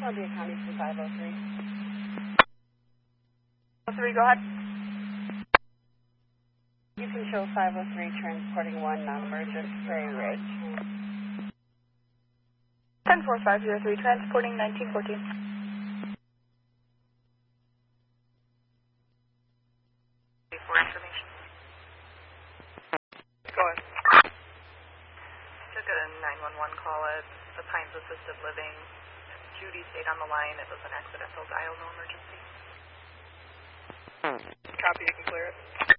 Columbia County from 503. 3, go ahead. You can show 503 transporting 1 non-emergent Prairie Ridge. 10503 transporting 1914. For information. Go ahead. Took a 911 call at the Pines Assisted Living. Judy stayed on the line. It was an accidental dial, no emergency. Copy, you can clear it.